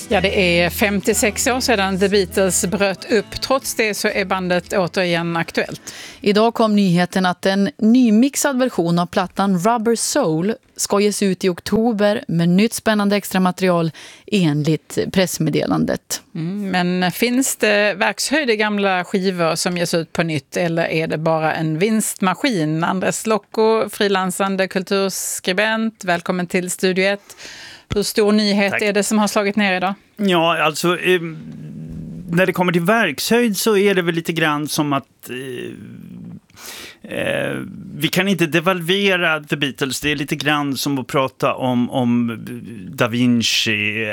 Ja, det är 56 år sedan The Beatles bröt upp. Trots det så är bandet återigen aktuellt. Idag kom nyheten att en nymixad version av plattan Rubber Soul ska ges ut i oktober med nytt spännande extra material enligt pressmeddelandet. Men finns det verkshöjda gamla skivor som ges ut på nytt eller är det bara en vinstmaskin? Andres Lokko, frilansande kulturskribent, välkommen till Studio 1. Hur stor nyhet är det som har slagit ner idag? Ja, alltså när det kommer till verkshöjd så är det väl lite grann som att vi kan inte devalvera The Beatles. Det är lite grann som att prata om Da Vinci,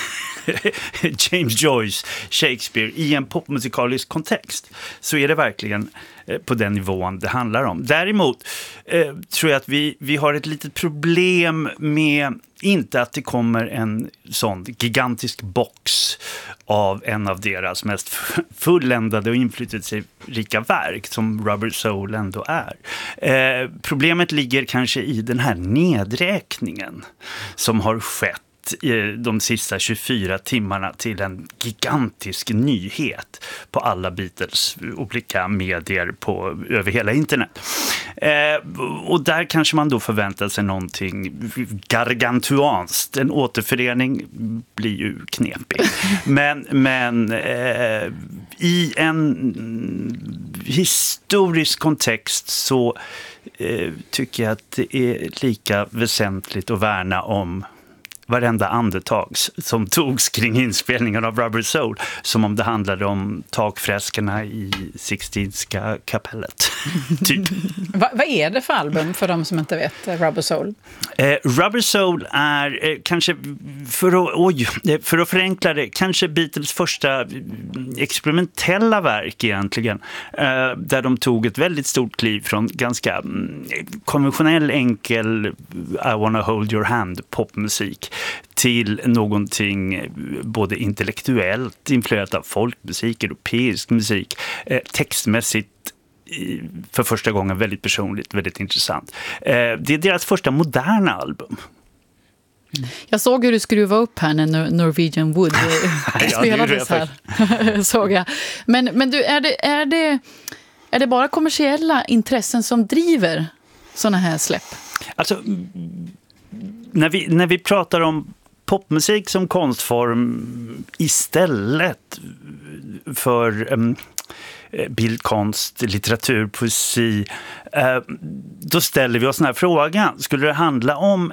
James Joyce, Shakespeare i en popmusikalisk kontext. Så är det verkligen på den nivån det handlar om. Däremot tror jag att vi har ett litet problem med inte att det kommer en sån gigantisk box av en av deras mest fulländade och inflytelserika verk som Rubber Soul ändå är. Problemet ligger kanske i den här nedräkningen som har skett de sista 24 timmarna till en gigantisk nyhet på alla Beatles olika medier över hela internet. Och där kanske man då förväntar sig någonting gargantuanskt. En återförening blir ju knepig. Men i en historisk kontext så tycker jag att det är lika väsentligt att värna om varenda andetag som togs kring inspelningen av Rubber Soul som om det handlade om takfreskerna i Sixtinska kapellet. Typ. Vad är det för album för de som inte vet Rubber Soul? Rubber Soul är kanske, för att förenkla det, kanske Beatles första experimentella verk egentligen. Där de tog ett väldigt stort kliv från ganska konventionell, enkel I wanna hold your hand popmusik till någonting både intellektuellt influerat av folkmusik, europeisk musik, textmässigt för första gången väldigt personligt, väldigt intressant. Det är deras första moderna album. Jag såg hur du skruvade upp här när Norwegian Wood spelades här. Såg jag. Men du, är det bara kommersiella intressen som driver såna här släpp? Alltså när vi pratar om popmusik som konstform istället för bildkonst, litteratur, poesi, då ställer vi oss den här frågan. Skulle det handla om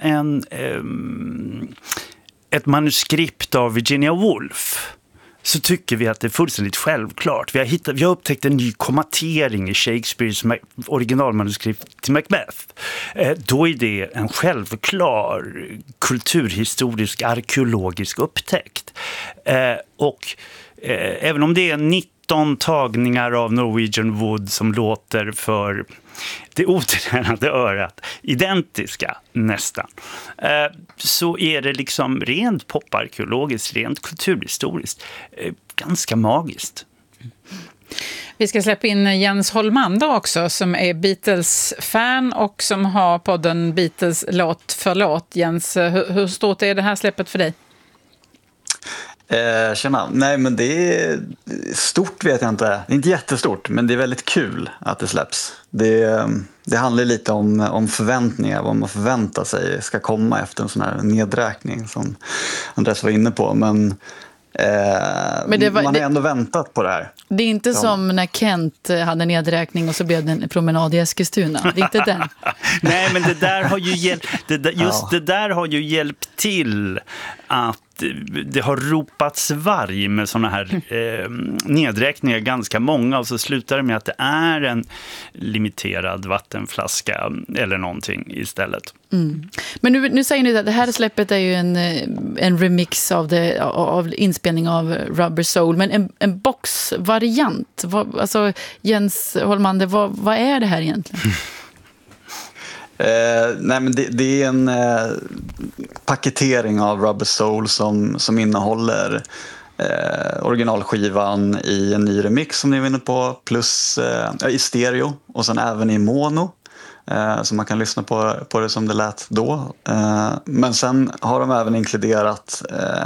ett manuskript av Virginia Woolf, så tycker vi att det är fullständigt självklart. Vi har upptäckt en ny kommatering i Shakespeares originalmanuskript till Macbeth. Då är det en självklar kulturhistorisk, arkeologisk upptäckt. Och även om det är 19 tagningar av Norwegian Wood som låter för det otränade örat identiska nästan, så är det liksom rent poparkeologiskt, rent kulturhistoriskt ganska magiskt. Vi ska släppa in Jens Holmander också som är Beatles-fan och som har podden Beatles låt för låt. Jens, hur stort är det här släppet för dig? Tjena. Nej, men det är stort, vet jag inte. Det är inte jättestort, men det är väldigt kul att det släpps. Det handlar lite om förväntningar, vad man förväntar sig ska komma efter en sån här nedräkning som Andres var inne på. Men man har ändå väntat på det här. Det är inte som när Kent hade nedräkning och så blev det en promenad i Eskilstuna. Det är inte den. Nej, men det där har ju det där har ju hjälpt till att det har ropats varg med såna här nedräkningar, ganska många, och så slutar det med att det är en limiterad vattenflaska eller någonting istället. Mm. Men nu säger ni att det här släppet är ju en remix av inspelning av Rubber Soul, men en boxvariant. Alltså Jens Holmander, vad är det här egentligen? Nej, men det är en paketering av Rubber Soul som innehåller originalskivan i en ny remix som ni är inne på, plus i stereo och sen även i mono. Så man kan lyssna på det som det lät då. Men sen har de även inkluderat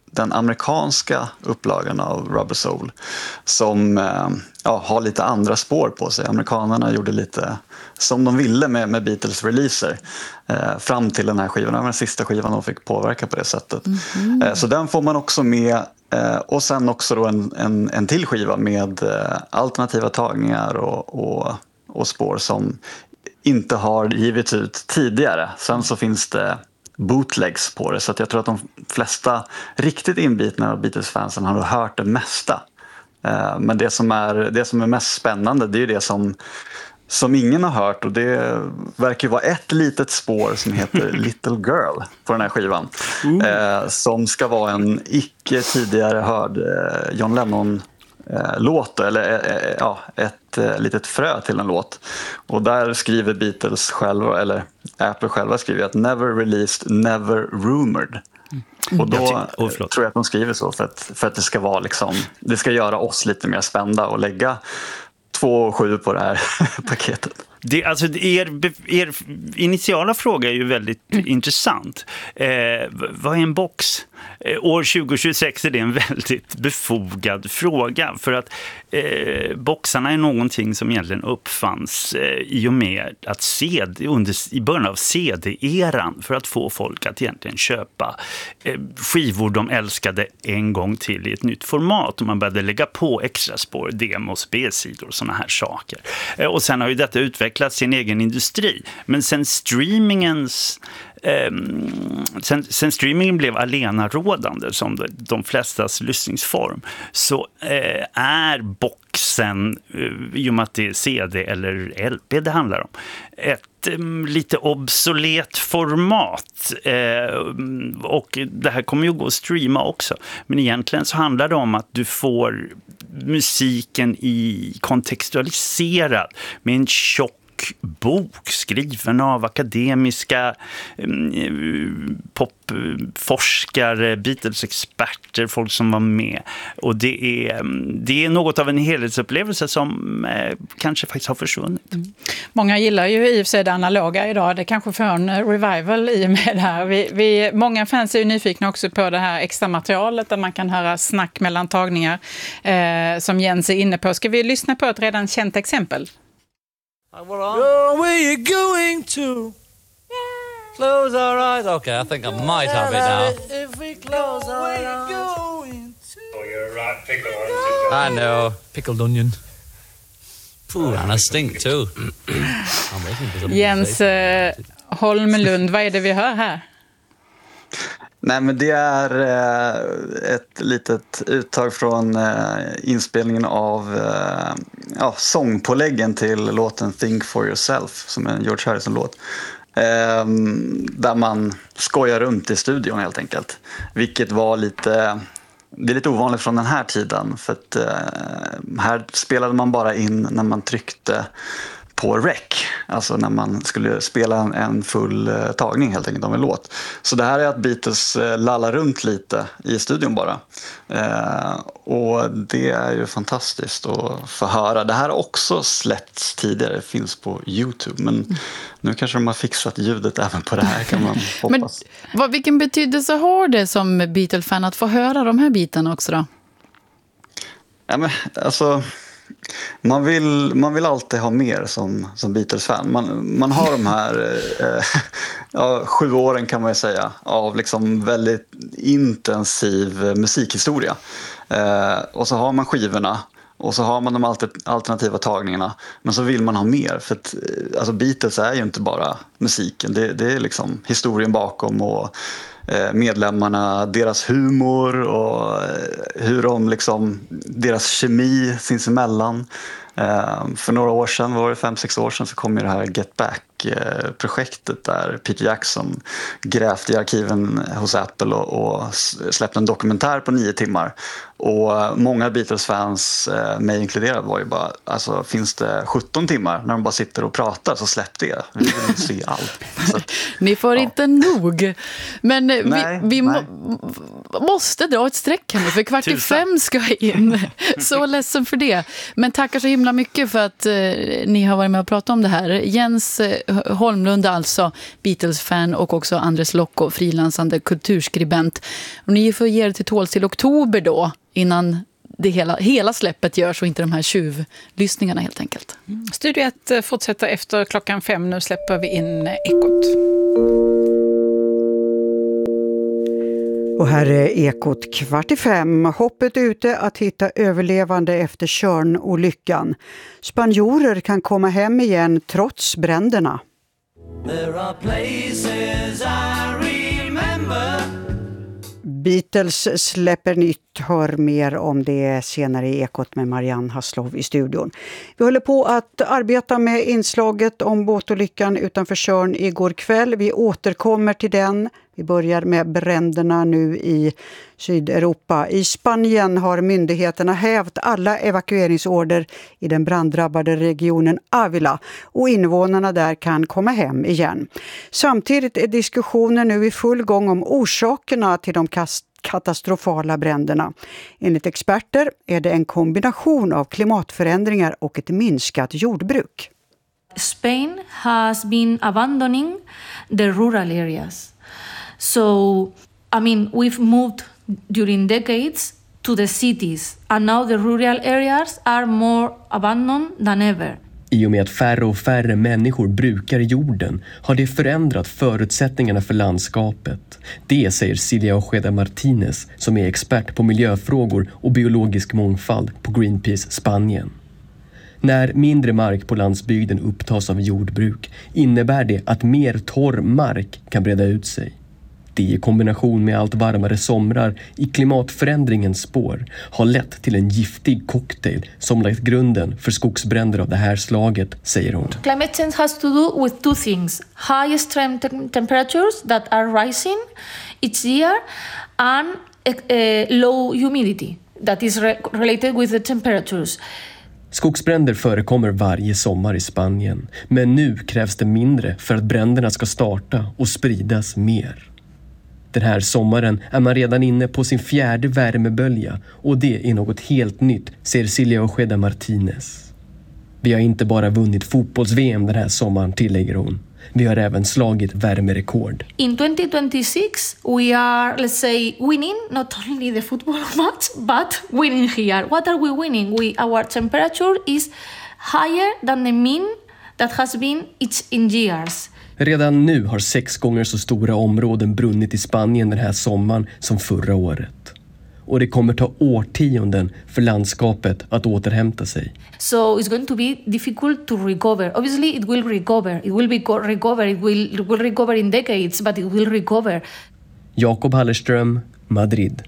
den amerikanska upplagan av Rubber Soul som har lite andra spår på sig. Amerikanerna gjorde lite som de ville med Beatles releaser fram till den här skivan. Det var den sista skivan de fick påverka på det sättet. Så den får man också med. Och sen också då en till skiva med alternativa tagningar och spår som inte har givits ut tidigare. Sen så finns det bootlegs på det, så att jag tror att de flesta riktigt inbitna av Beatles-fansen har hört det mesta. Men det som är mest spännande, det är ju det som ingen har hört, och det verkar ju vara ett litet spår som heter Little Girl på den här skivan. Som ska vara en icke tidigare hörd John Lennon-låt, eller ett litet frö till en låt. Och där skriver Beatles själva, eller Apple själva skriver att never released, never rumored. Och då tror jag att de skriver så för att det ska vara liksom, det ska göra oss lite mer spända och lägga 2,7 på det här paketet. Er initiala fråga är ju väldigt intressant. Vad är en box? År 2026 är det en väldigt befogad fråga, för att boxarna är någonting som egentligen uppfanns i och med att i början av CD-eran, för att få folk att egentligen köpa skivor de älskade en gång till i ett nytt format, och man började lägga på extra spår, demos, B-sidor och såna här saker. Och sen har ju detta utvecklat sin egen industri, men sen streamingen blev allenarådande som de flestas lyssningsform, så är boxen, i och med att det är CD eller LP det handlar om, ett lite obsolet format, och det här kommer ju gå att streama också, men egentligen så handlar det om att du får musiken kontextualiserad med en tjock bok skriven av akademiska popforskare, Beatles-experter, folk som var med. Och det är något av en helhetsupplevelse som kanske faktiskt har försvunnit. Många gillar ju i och för sig det analoga idag. Det kanske får en revival i och med det här. Många fans är ju nyfikna också på det här extra materialet där man kan höra snack mellan tagningar som Jens är inne på. Ska vi lyssna på ett redan känt exempel? Where are you going to? Close our eyes. Okay, I think I might have it now. If we close our eyes. Oh, you're right, pickle onion. I know, pickled onion. Ooh, and a stink too. I'm waiting for Jens Holmlund, vad är det vi hör här? Nej, men det är ett litet uttag från inspelningen av sångpåläggen till låten Think for Yourself, som är en George Harrison-låt. Där man skojar runt i studion helt enkelt. Vilket var det är lite ovanligt från den här tiden, för att här spelade man bara in när man tryckte på rec, alltså när man skulle spela en full tagning helt enkelt av en låt. Så det här är att Beatles lallar runt lite i studion bara. Och det är ju fantastiskt att få höra. Det här har också släppts tidigare, finns på YouTube, men nu kanske de har fixat ljudet även på det här, kan man hoppas. Men vilken betydelse har det som Beatles-fan att få höra de här bitarna också då? Ja, men alltså, man vill alltid ha mer som Beatles-fan. Man har de här 7 åren, kan man ju säga, av liksom väldigt intensiv musikhistoria. Och så har man skivorna, och så har man de alternativa tagningarna, men så vill man ha mer, för att alltså Beatles är ju inte bara musiken, det är liksom historien bakom, och medlemmarna, deras humor och hur de liksom, deras kemi sinsemellan. För några år sedan, var det 5-6 år sedan, så kom ju det här Get Back-projektet där Peter Jackson grävt i arkiven hos Apple och släppte en dokumentär på 9 timmar. Och många Beatles-fans, mig inkluderad, var ju bara, alltså finns det 17 timmar när de bara sitter och pratar, så släpp det. Vi vill se allt. Så, ni får inte nog. Men vi måste dra ett streck här nu, för 4:45 ska in. Så ledsen för det. Men tackar så himla mycket för att ni har varit med och pratat om det här. Jens Holmlund alltså, Beatles-fan, och också Andres Lokko, frilansande kulturskribent. Och ni får ge er till tåls till oktober då, innan det hela släppet görs och inte de här tjuvlyssningarna helt enkelt. Studio 1 fortsätter efter 5:00. Nu släpper vi in Ekot. Och här är Ekot 4:45. Hoppet ute att hitta överlevande efter Tjörnolyckan. Spanjorer kan komma hem igen trots bränderna. There are places I remember. Beatles släpper nytt. Hör mer om det senare i Ekot med Marianne Haslov i studion. Vi håller på att arbeta med inslaget om båtolyckan utanför Tjörn igår kväll. Vi återkommer till den. Vi börjar med bränderna nu i Sydeuropa. I Spanien har myndigheterna hävt alla evakueringsorder i den branddrabbade regionen Ávila, och invånarna där kan komma hem igen. Samtidigt är diskussionen nu i full gång om orsakerna till de katastrofala bränderna. Enligt experter är det en kombination av klimatförändringar och ett minskat jordbruk. Spain has been abandoning the rural areas. So, we've moved during decades to the cities, and now the rural areas are more abandoned than ever. I och med att färre och färre människor brukar jorden har det förändrat förutsättningarna för landskapet. Det säger Silvia Ojeda Martinez, som är expert på miljöfrågor och biologisk mångfald på Greenpeace Spanien. När mindre mark på landsbygden upptas av jordbruk innebär det att mer torr mark kan breda ut sig. Det i kombination med allt varmare somrar i klimatförändringens spår har lett till en giftig cocktail som lagt grunden för skogsbränder av det här slaget, säger hon. Climate change has to do with two things. High extreme temperatures that are rising each year and low humidity that is related with the temperatures. Skogsbränder förekommer varje sommar i Spanien, men nu krävs det mindre för att bränderna ska starta och spridas mer. Den här sommaren är man redan inne på sin 4:e värmebölja, och det är något helt nytt, säger Silvia Ojeda Martinez. Vi har inte bara vunnit fotbolls-VM den här sommaren, tillägger hon. Vi har även slagit värmerekord. In 2026 we are, let's say, winning not only the football match but winning here. What are we winning? Our temperature is higher than the mean that has been in years. Redan nu har 6 gånger så stora områden brunnit i Spanien den här sommaren som förra året. Och det kommer ta årtionden för landskapet att återhämta sig. So it's going to be difficult to recover. Obviously it will recover. It will recover. It will recover in decades, but it will recover. Jakob Hallerström, Madrid.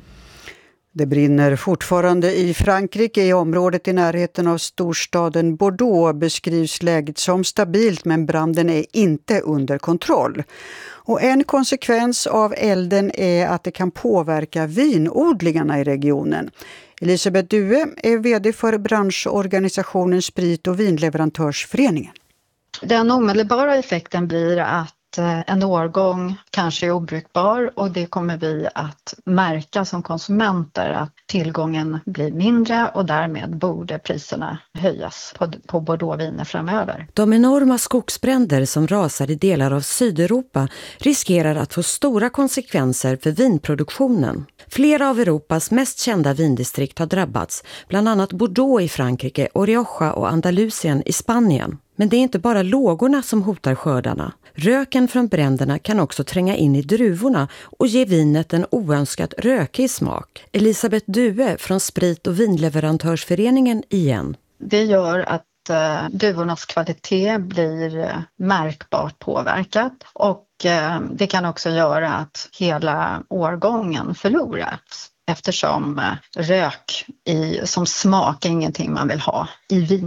Det brinner fortfarande i Frankrike. I området i närheten av storstaden Bordeaux beskrivs läget som stabilt, men branden är inte under kontroll. Och en konsekvens av elden är att det kan påverka vinodlingarna i regionen. Elisabeth Due är vd för branschorganisationen Sprit- och vinleverantörsföreningen. Den omedelbara effekten blir att en årgång kanske är obrukbar, och det kommer vi att märka som konsumenter, att tillgången blir mindre och därmed borde priserna höjas på Bordeauxviner framöver. De enorma skogsbränder som rasar i delar av Sydeuropa riskerar att få stora konsekvenser för vinproduktionen. Flera av Europas mest kända vindistrikt har drabbats, bland annat Bordeaux i Frankrike och Rioja och Andalusien i Spanien. Men det är inte bara lågorna som hotar skördarna. Röken från bränderna kan också tränga in i druvorna och ge vinet en oönskat rökig smak. Elisabeth Due från Sprit- och vinleverantörsföreningen igen. Det gör att druvornas kvalitet blir märkbart påverkat, och det kan också göra att hela årgången förloras. Eftersom rök som smak är ingenting man vill ha i viner.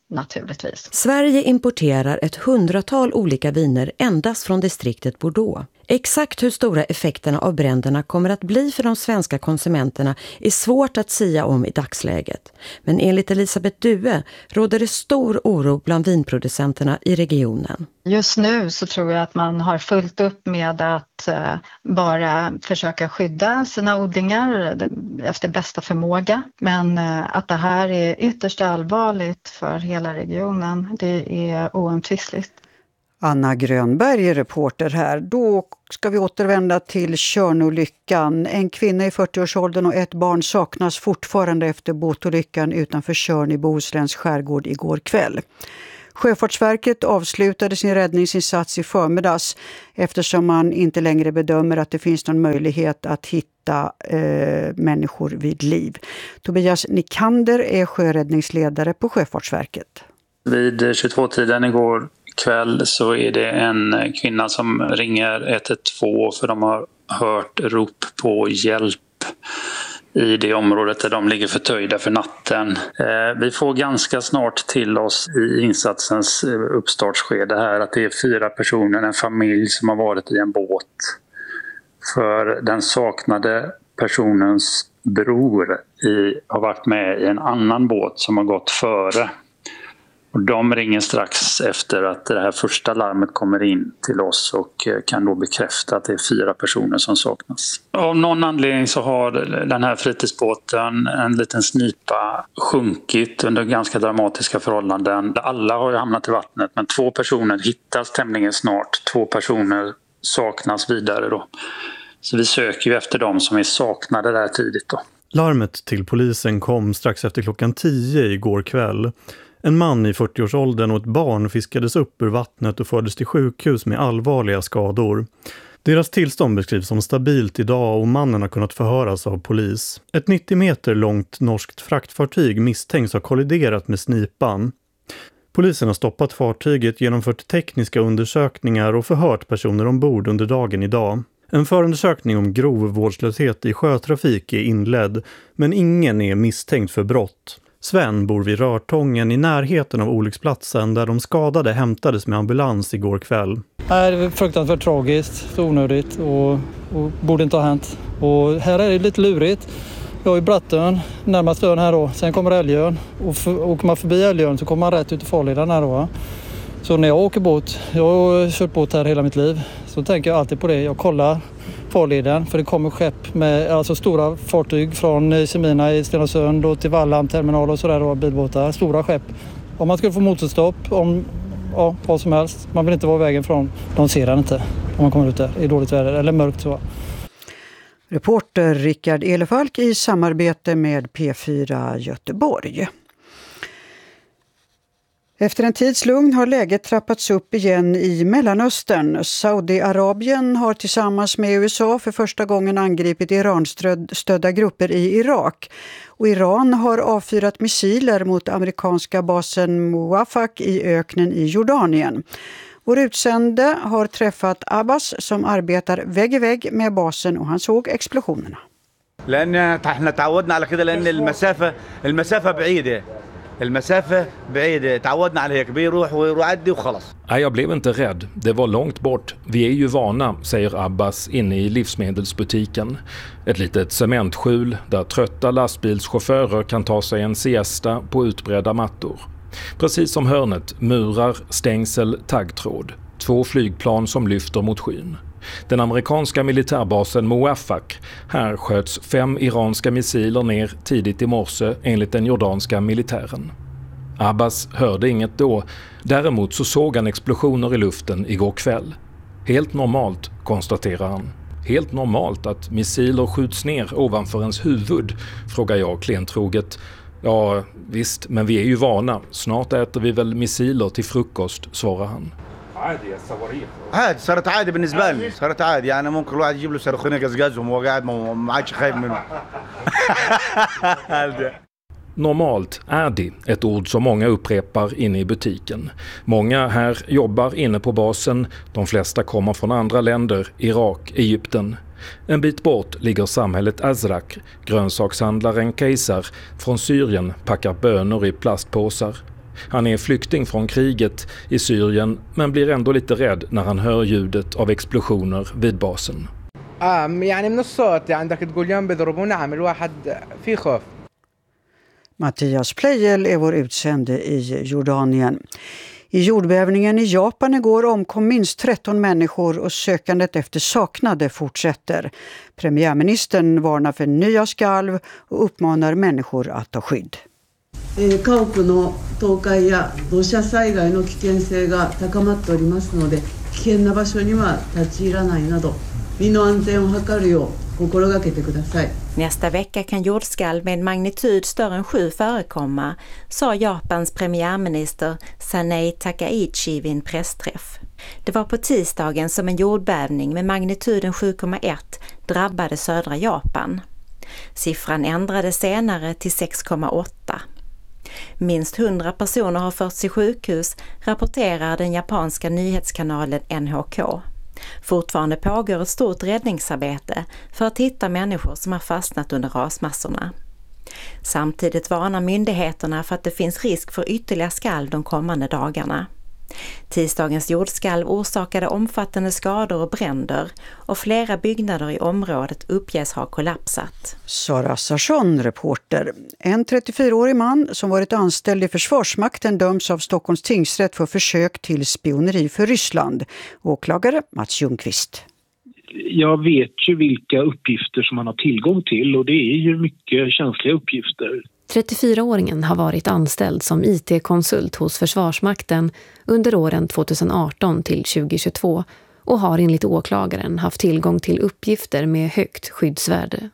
naturligtvis. Sverige importerar ett 100-tal olika viner endast från distriktet Bordeaux. Exakt hur stora effekterna av bränderna kommer att bli för de svenska konsumenterna är svårt att sia om i dagsläget. Men enligt Elisabeth Due råder det stor oro bland vinproducenterna i regionen. Just nu så tror jag att man har fullt upp med att bara försöka skydda sina odlingar efter bästa förmåga. Men att det här är ytterst allvarligt för hela regionen, det är oomtvistligt. Anna Grönberg är reporter här. Då ska vi återvända till Tjörnolyckan. En kvinna i 40-årsåldern och ett barn saknas fortfarande efter båtolyckan utanför Tjörn i Bohusläns skärgård igår kväll. Sjöfartsverket avslutade sin räddningsinsats i förmiddags eftersom man inte längre bedömer att det finns någon möjlighet att hitta människor vid liv. Tobias Nikander är sjöräddningsledare på Sjöfartsverket. Vid 22-tiden igår kväll så är det en kvinna som ringer 112 för de har hört rop på hjälp i det området där de ligger förtöjda för natten. Vi får ganska snart till oss i insatsens uppstartsskede här att det är 4 personer, en familj som har varit i en båt. För den saknade personens bror har varit med i en annan båt som har gått före. Och de ringer strax efter att det här första larmet kommer in till oss och kan då bekräfta att det är 4 personer som saknas. Av någon anledning så har den här fritidsbåten, en liten snipa, sjunkit under ganska dramatiska förhållanden. Alla har ju hamnat i vattnet men 2 personer hittas tämligen snart. 2 personer saknas vidare då. Så vi söker ju efter dem som är saknade där tidigt då. Larmet till polisen kom strax efter klockan 10 igår kväll. En man i 40-årsåldern och ett barn fiskades upp ur vattnet och fördes till sjukhus med allvarliga skador. Deras tillstånd beskrivs som stabilt idag och mannen har kunnat förhöras av polis. Ett 90 meter långt norskt fraktfartyg misstänks ha kolliderat med snipan. Polisen har stoppat fartyget, genomfört tekniska undersökningar och förhört personer ombord under dagen idag. En förundersökning om grov vårdslöshet i sjötrafik är inledd, men ingen är misstänkt för brott. Sven bor vid Rörtången i närheten av olycksplatsen där de skadade hämtades med ambulans igår kväll. Det är fruktansvärt tragiskt, onödigt och borde inte ha hänt. Och här är det lite lurigt. Jag har ju Brattön, närmast ön här då. Sen kommer Älgön. Och åker man förbi Älgön så kommer man rätt ut i farleden här då. Så när jag åker båt, jag har kört båt här hela mitt liv, så tänker jag alltid på det. Jag kollar farleden för det kommer skepp med alltså stora fartyg från Semina i Stenungsund och till Valland terminal och sådär och bilbåtar, stora skepp. Om man skulle få motorstopp, vad som helst, man vill inte vara i vägen från, de ser den inte om man kommer ut där i dåligt väder eller mörkt så. Reporter Rickard Elefalk i samarbete med P4 Göteborg. Efter en tids lugn har läget trappats upp igen i Mellanöstern. Saudiarabien har tillsammans med USA för första gången angripit Iran-stödda grupper i Irak. Och Iran har avfyrat missiler mot amerikanska basen Muwafaq i öknen i Jordanien. Vår utsände har träffat Abbas som arbetar vägg i vägg med basen och han såg explosionerna. Jag blev inte rädd. Det var långt bort. Vi är ju vana, säger Abbas inne i livsmedelsbutiken. Ett litet cementskjul där trötta lastbilschaufförer kan ta sig en siesta på utbredda mattor. Precis som hörnet, murar, stängsel, taggtråd. 2 flygplan som lyfter mot skyn. Den amerikanska militärbasen Muwafaq. Här sköts 5 iranska missiler ner tidigt i morse enligt den jordanska militären. Abbas hörde inget då. Däremot så såg han explosioner i luften igår kväll. Helt normalt, konstaterar han. Helt normalt att missiler skjuts ner ovanför ens huvud, frågar jag klentroget. Ja, visst, men vi är ju vana. Snart äter vi väl missiler till frukost, svarar han. عادي صارت عادي بالنسبه لي صارت عادي يعني ممكن الواحد يجيب له صاروخين يقزقزهم وهو قاعد ما عادش خايف منهم. Normalt är det ett ord som många upprepar inne i butiken. Många här jobbar inne på basen. De flesta kommer från andra länder, Irak, Egypten. En bit bort ligger samhället Azrak. Grönsakshandlaren Kejsar från Syrien packar bönor i plastpåsar. Han är flykting från kriget i Syrien men blir ändå lite rädd när han hör ljudet av explosioner vid basen. Mattias Pleijel är vår utsände i Jordanien. I jordbävningen i Japan igår omkom minst 13 människor och sökandet efter saknade fortsätter. Premiärministern varnar för nya skalv och uppmanar människor att ta skydd. 家屋の倒壊や土砂災害の危険性が高まっておりますので、危険な場所には立ち入らないなど、身の安全を図るよう心がけてください。 Nästa vecka kan jordskalv med magnitud större än 7 förekomma, sa Japans premiärminister Sanei Takaichi vid en pressträff. Det var på tisdagen som en jordbävning med magnituden 7,1 drabbade södra Japan. Siffran ändrades senare till 6,8. Minst 100 personer har förts till sjukhus, rapporterar den japanska nyhetskanalen NHK. Fortfarande pågår ett stort räddningsarbete för att hitta människor som har fastnat under rasmassorna. Samtidigt varnar myndigheterna för att det finns risk för ytterligare skalv de kommande dagarna. Tisdagens jordskalv orsakade omfattande skador och bränder och flera byggnader i området uppges ha kollapsat. Sara Sarsson, reporter. En 34-årig man som varit anställd i Försvarsmakten döms av Stockholms tingsrätt för försök till spioneri för Ryssland. Åklagare Mats Ljungqvist. Jag vet ju vilka uppgifter som man har tillgång till och det är ju mycket känsliga uppgifter. 34-åringen har varit anställd som IT-konsult hos Försvarsmakten under åren 2018 till 2022 och har enligt åklagaren haft tillgång till uppgifter med högt skyddsvärde.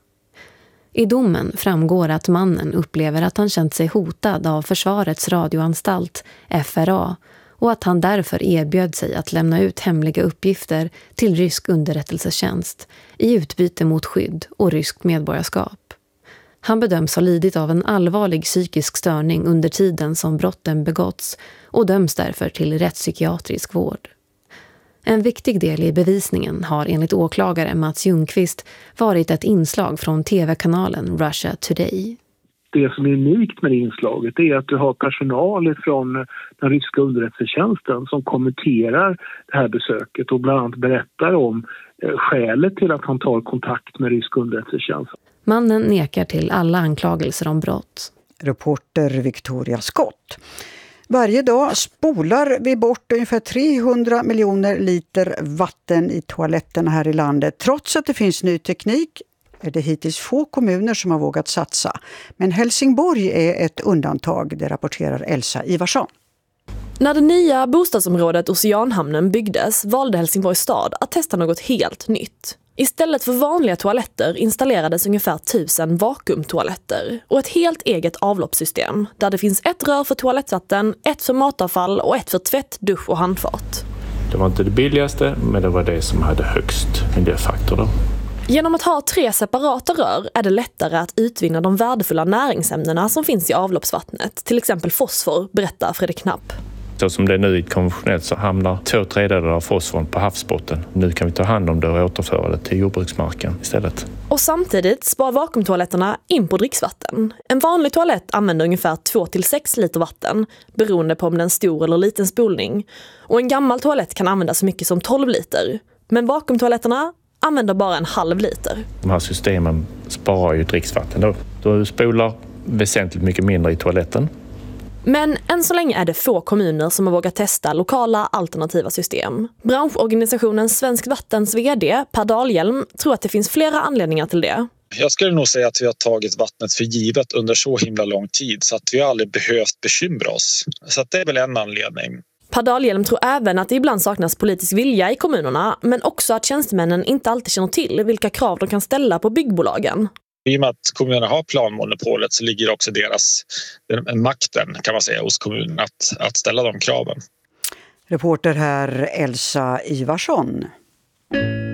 I domen framgår att mannen upplever att han känt sig hotad av Försvarets radioanstalt, FRA, och att han därför erbjöd sig att lämna ut hemliga uppgifter till rysk underrättelsetjänst i utbyte mot skydd och ryskt medborgarskap. Han bedöms ha lidit av en allvarlig psykisk störning under tiden som brotten begåtts och döms därför till rättspsykiatrisk vård. En viktig del i bevisningen har enligt åklagare Mats Ljungqvist varit ett inslag från tv-kanalen Russia Today. Det som är unikt med det inslaget är att du har personal från den ryska underrättelsetjänsten som kommenterar det här besöket och bland annat berättar om skälet till att han tar kontakt med rysk underrättelsetjänst. Mannen nekar till alla anklagelser om brott. Reporter Victoria Scott. Varje dag spolar vi bort ungefär 300 miljoner liter vatten i toaletterna här i landet. Trots att det finns ny teknik är det hittills få kommuner som har vågat satsa. Men Helsingborg är ett undantag, det rapporterar Elsa Ivarsson. När det nya bostadsområdet Oceanhamnen byggdes valde Helsingborgs stad att testa något helt nytt. Istället för vanliga toaletter installerades ungefär 1000 vakuumtoaletter och ett helt eget avloppssystem där det finns ett rör för toalettvatten, ett för matavfall och ett för tvätt, dusch och handfat. Det var inte det billigaste, men det var det som hade högst miljöfaktor då. Genom att ha 3 separata rör är det lättare att utvinna de värdefulla näringsämnena som finns i avloppsvattnet, till exempel fosfor, berättar Fredrik Knapp. Så som det är nu i konventionellt så hamnar 2/3 av fosforn på havsbotten. Nu kan vi ta hand om det och återföra det till jordbruksmarken istället. Och samtidigt sparar vakuumtoaletterna in på dricksvatten. En vanlig toalett använder ungefär 2 till 6 liter vatten, beroende på om det är en stor eller liten spolning. Och en gammal toalett kan använda så mycket som 12 liter. Men vakuumtoaletterna använder bara en halv liter. De här systemen sparar ju dricksvatten då. Du spolar väsentligt mycket mindre i toaletten. Men än så länge är det få kommuner som har vågat testa lokala alternativa system. Branschorganisationen Svensk Vattens vd Per Dahlhjelm tror att det finns flera anledningar till det. Jag skulle nog säga att vi har tagit vattnet för givet under så himla lång tid så att vi aldrig behövt bekymra oss. Så att det är väl en anledning. Per Dahlhjelm tror även att det ibland saknas politisk vilja i kommunerna, men också att tjänstemännen inte alltid känner till vilka krav de kan ställa på byggbolagen. I och med att kommunerna har planmonopolet så ligger också deras makten, kan man säga, hos kommunen att ställa de kraven. Reporter här Elsa Ivarsson.